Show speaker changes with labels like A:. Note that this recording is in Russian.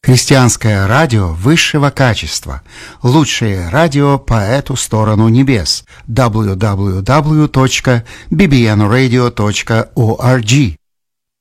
A: Христианское радио высшего качества. Лучшее радио по эту сторону небес. www.bbnradio.org